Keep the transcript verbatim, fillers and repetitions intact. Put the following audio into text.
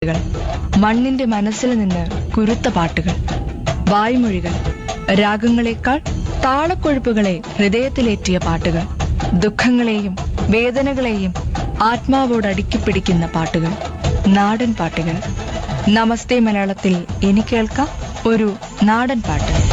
പാട്ടുകൾ, മണ്ണിന്റെ മനസ്സിൽ നിന്ന് കുരുത്ത പാട്ടുകൾ, വായ്മൊഴികൾ, രാഗങ്ങളെക്കാൾ താളക്കൊഴുപ്പുകളെ ഹൃദയത്തിലേറ്റിയ പാട്ടുകൾ, ദുഃഖങ്ങളെയും വേദനകളെയും ആത്മാവോടടുക്കിപ്പിടിക്കുന്ന പാട്ടുകൾ, നാടൻ പാട്ടുകൾ. നമസ്തേ മലയാളത്തിൽ ഇനി കേൾക്കാം ഒരു നാടൻ പാട്ട്.